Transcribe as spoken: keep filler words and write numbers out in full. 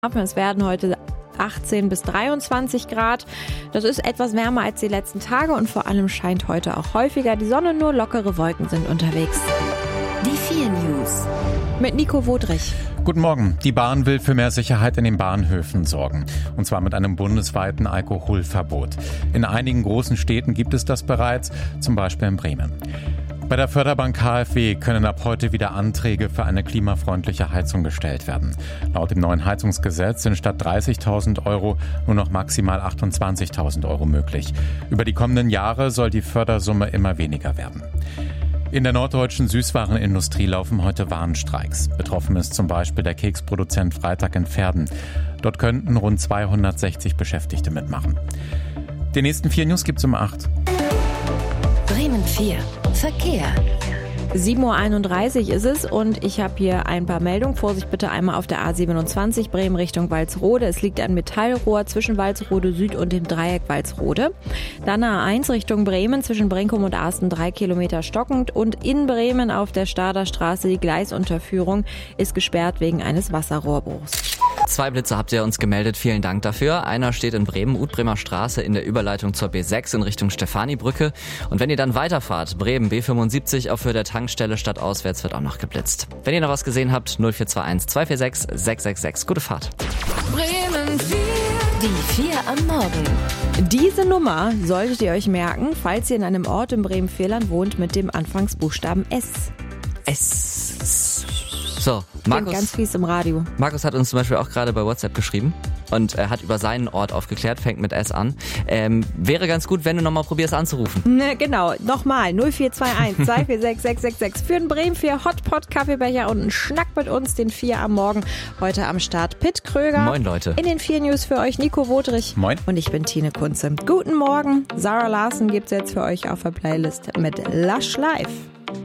Es werden heute achtzehn bis dreiundzwanzig Grad. Das ist etwas wärmer als die letzten Tage und vor allem scheint heute auch häufiger die Sonne, nur lockere Wolken sind unterwegs. Die vier News. Mit Nico Wodrich. Guten Morgen. Die Bahn will für mehr Sicherheit in den Bahnhöfen sorgen. Und zwar mit einem bundesweiten Alkoholverbot. In einigen großen Städten gibt es das bereits, zum Beispiel in Bremen. Bei der Förderbank K f W können ab heute wieder Anträge für eine klimafreundliche Heizung gestellt werden. Laut dem neuen Heizungsgesetz sind statt dreißigtausend Euro nur noch maximal achtundzwanzigtausend Euro möglich. Über die kommenden Jahre soll die Fördersumme immer weniger werden. In der norddeutschen Süßwarenindustrie laufen heute Warnstreiks. Betroffen ist zum Beispiel der Keksproduzent Freitag in Verden. Dort könnten rund zweihundertsechzig Beschäftigte mitmachen. Die nächsten vier News gibt's um acht. Bremen vier. Verkehr. sieben Uhr einunddreißig ist es und ich habe hier ein paar Meldungen. Vorsicht bitte einmal auf der A siebenundzwanzig Bremen Richtung Walsrode. Es liegt ein Metallrohr zwischen Walsrode Süd und dem Dreieck Walsrode. Dann A eins Richtung Bremen zwischen Brinkum und Arsten drei Kilometer stockend und in Bremen auf der Stader Straße die Gleisunterführung ist gesperrt wegen eines Wasserrohrbruchs. Zwei Blitze habt ihr uns gemeldet, vielen Dank dafür. Einer steht in Bremen, Utbremer Straße in der Überleitung zur B sechs in Richtung Stefanibrücke. Und wenn ihr dann weiterfahrt, Bremen B fünfundsiebzig auf Höhe der Tankstelle stadtauswärts wird auch noch geblitzt. Wenn ihr noch was gesehen habt, null vier zwei eins zwei vier sechs sechs sechs sechs. Gute Fahrt. Bremen vier. Die vier am Morgen. Diese Nummer solltet ihr euch merken, falls ihr in einem Ort in Bremen-Vierland wohnt mit dem Anfangsbuchstaben S. S. So, Klingt Markus, ganz fies im Radio. Markus hat uns zum Beispiel auch gerade bei WhatsApp geschrieben und er hat über seinen Ort aufgeklärt, fängt mit S an. Ähm, wäre ganz gut, wenn du nochmal probierst anzurufen. Ne, genau, nochmal null vier zwei eins zwei vier sechs sechs sechs sechs für den Bremen vier Hotpot Kaffeebecher und einen Schnack mit uns, den vier am Morgen. Heute am Start Pitt Kröger. Moin Leute. In den vier News für euch Nico Wodrich. Moin. Und ich bin Tine Kunze. Guten Morgen. Sarah Larson gibt's jetzt für euch auf der Playlist mit Lush Life.